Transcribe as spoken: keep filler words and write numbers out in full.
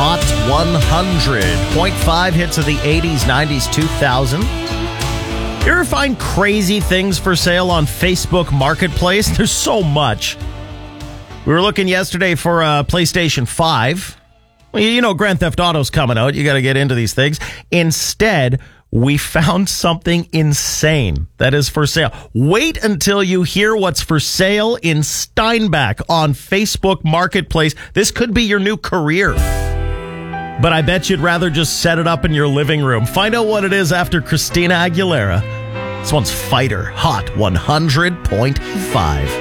Hot one hundred point five hits of the eighties, nineties, two thousand. You ever find crazy things for sale on Facebook Marketplace? There's so much. We were looking yesterday for a PlayStation five. Well, you know, Grand Theft Auto's coming out. You got to get into these things. Instead, we found something insane that is for sale. Wait until you hear what's for sale in Steinbach on Facebook Marketplace. This could be your new career. But I bet you'd rather just set it up in your living room. Find out what it is after Christina Aguilera. This one's Fighter, Hot one hundred point five.